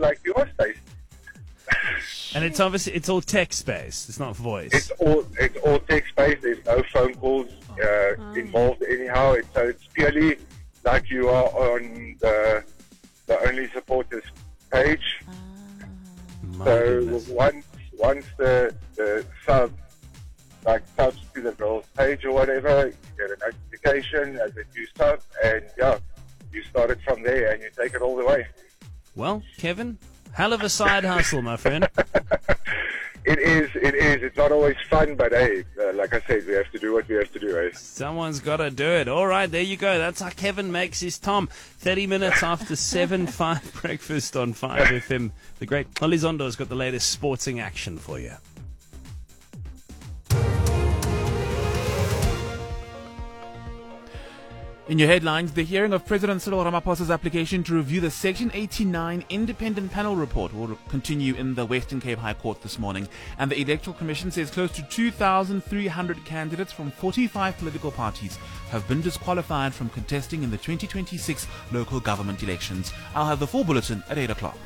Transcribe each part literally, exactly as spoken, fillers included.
like your station. And it's obviously it's all text based. It's not voice. It's all it's all text based. There's no phone calls uh, involved anyhow. It's, so it's purely like you are on the the Only Supporters page. My so goodness. once once the the sub like subs to the girls page or whatever, you get a notification as a new sub, and yeah, you start it from there and you take it all the way. Well, Kevin, hell of a side hustle, my friend. It is, it is. It's not always fun, but hey, uh, like I said, we have to do what we have to do, eh? Someone's got to do it. All right, there you go. That's how Kevin makes his Tom. thirty minutes after seven, five breakfast on five F M. The great Elizondo has got the latest sporting action for you. In your headlines, the hearing of President Cyril Ramaphosa's application to review the Section eighty-nine Independent Panel Report will continue in the Western Cape High Court this morning. And the Electoral Commission says close to two thousand three hundred candidates from forty-five political parties have been disqualified from contesting in the twenty twenty-six local government elections. I'll have the full bulletin at eight o'clock.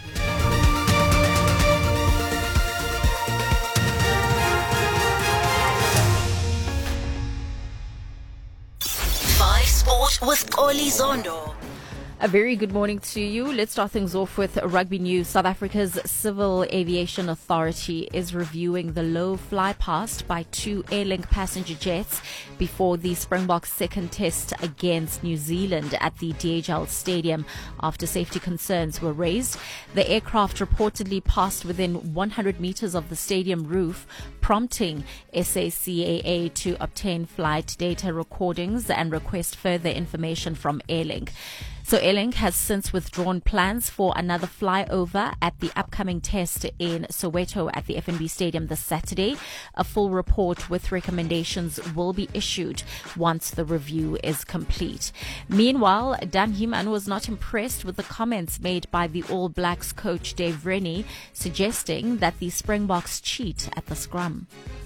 Sport with Elizondo. A very good morning to you. Let's start things off with rugby news. South Africa's Civil Aviation Authority is reviewing the low fly past by two Airlink passenger jets before the Springboks' second test against New Zealand at the D H L Stadium after safety concerns were raised. The aircraft reportedly passed within one hundred meters of the stadium roof, prompting S A C A A to obtain flight data recordings and request further information from Airlink. So Airlink has since withdrawn plans for another flyover at the upcoming test in Soweto at the F N B Stadium this Saturday. A full report with recommendations will be issued once the review is complete. Meanwhile, Dan Heeman was not impressed with the comments made by the All Blacks coach Dave Rennie, suggesting that the Springboks cheat at the scrum.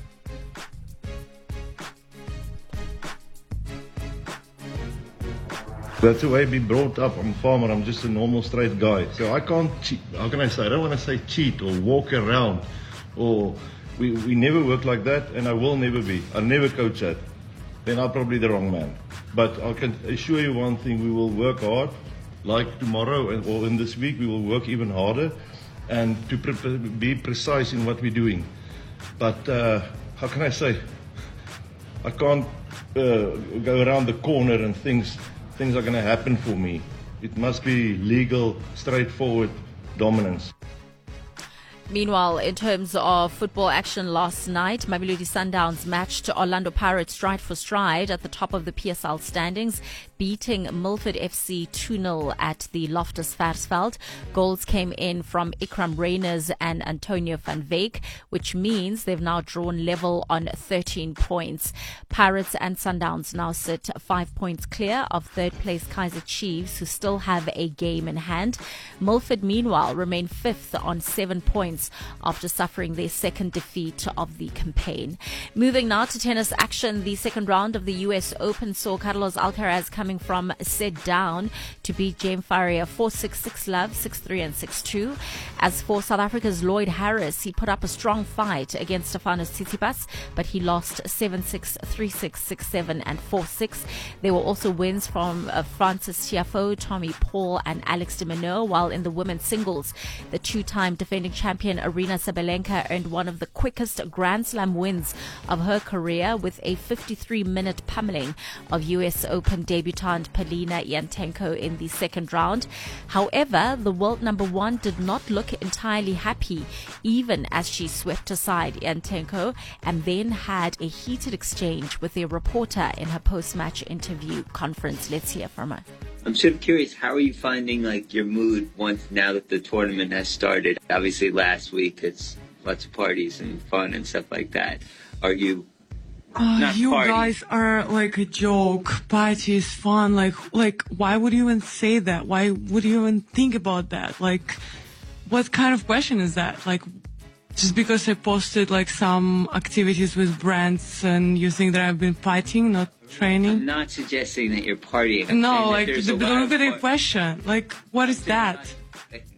That's the way I've been brought up. I'm a farmer. I'm just a normal straight guy. So I can't cheat. How can I say? I don't want to say cheat or walk around. Or we, we never work like that, and I will never be. I'll never coach that. Then I'm probably the wrong man. But I can assure you one thing. We will work hard. Like tomorrow and, or in this week, we will work even harder and to pre- be precise in what we're doing. But uh, how can I say? I can't uh, go around the corner and things... Things are going to happen for me. It must be legal, straightforward dominance. Meanwhile, in terms of football action last night, Mamelodi Sundowns matched Orlando Pirates stride for stride at the top of the P S L standings, beating Milford F C two nil at the Loftus Versfeld. Goals came in from Ikram Reyners and Antonio van Veek, which means they've now drawn level on thirteen points. Pirates and Sundowns now sit five points clear of third place Kaizer Chiefs, who still have a game in hand. Milford, meanwhile, remain fifth on seven points after suffering their second defeat of the campaign. Moving now to tennis action, the second round of the U S Open saw Carlos Alcaraz coming from set down to beat James Faria four six, six love, six three and six two. As for South Africa's Lloyd Harris, he put up a strong fight against Stefanos Tsitsipas, but he lost seven six, three six, six seven and four six. There were also wins from uh, Francis Tiafoe, Tommy Paul and Alex de Minaur, while in the women's singles, the two-time defending champion Arina Sabalenka earned one of the quickest Grand Slam wins of her career with a fifty-three minute pummeling of U S Open debutant Polina Iantenko in the second round. However, the world number one did not look entirely happy, even as she swept aside Iantenko and then had a heated exchange with a reporter in her post-match interview conference. Let's hear from her. I'm sort of curious, how are you finding like your mood once now that the tournament has started? Obviously last week it's lots of parties and fun and stuff like that. Are you uh, not you party? guys are like a joke. Party is fun. Like like why would you even say that? Why would you even think about that? Like what kind of question is that? Like just because I posted like some activities with brands and you think that I've been fighting, not training? I'm not suggesting that you're partying. I'm no, saying like that the, a the, lot the of question. Like what is that?